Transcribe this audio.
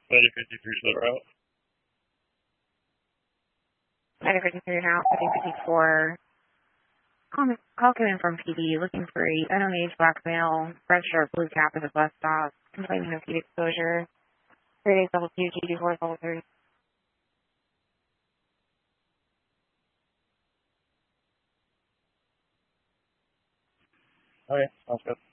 9053 to the route. 9053 now, 5054. Call came in from PD looking for a unassuming black male, red shirt, blue cap at the bus stop, complaining of heat exposure. 3 days level 2, GD4 level 3. Okay, sounds good.